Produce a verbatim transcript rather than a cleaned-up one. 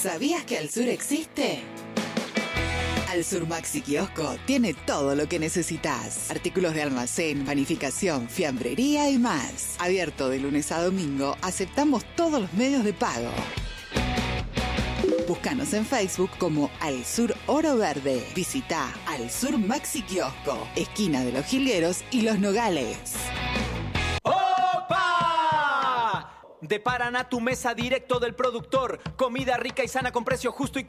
¿Sabías que Al Sur existe? Al Sur Maxi Kiosco tiene todo lo que necesitas. Artículos de almacén, panificación, fiambrería y más. Abierto de lunes a domingo, aceptamos todos los medios de pago. Búscanos en Facebook como Al Sur Oro Verde. Visita Al Sur Maxi Kiosco, esquina de Los Jilgueros y Los Nogales. ¡Opa! De Paraná tu mesa directo del productor. Comida rica y sana con precio justo y